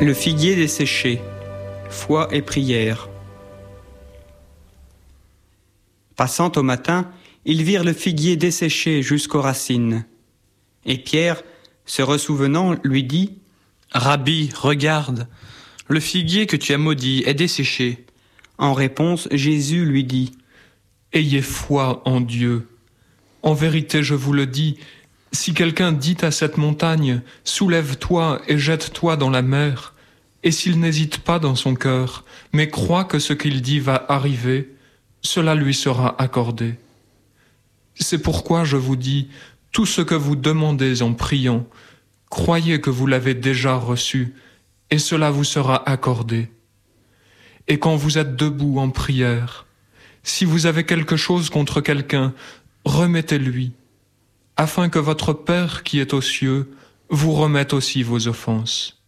Le figuier desséché, foi et prière. Passant au matin, ils virent le figuier desséché jusqu'aux racines. Et Pierre, se ressouvenant, lui dit : Rabbi, regarde, le figuier que tu as maudit est desséché. En réponse, Jésus lui dit : Ayez foi en Dieu. En vérité, je vous le dis, si quelqu'un dit à cette montagne, soulève-toi et jette-toi dans la mer, et s'il n'hésite pas dans son cœur, mais croit que ce qu'il dit va arriver, cela lui sera accordé. C'est pourquoi je vous dis, tout ce que vous demandez en priant, croyez que vous l'avez déjà reçu, et cela vous sera accordé. Et quand vous êtes debout en prière, si vous avez quelque chose contre quelqu'un, remettez-lui, afin que votre Père qui est aux cieux vous remette aussi vos offenses.